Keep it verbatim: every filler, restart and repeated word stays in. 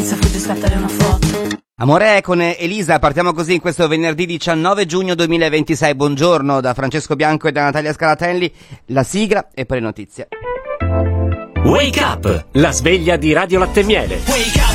Fugge scattare una foto. Amore con Elisa, partiamo così in questo venerdì diciannove giugno duemilaventisei. Buongiorno da Francesco Bianco e da Natalia Scalatelli. La sigla e poi le notizie. Wake Up, la sveglia di Radio Latte e Miele.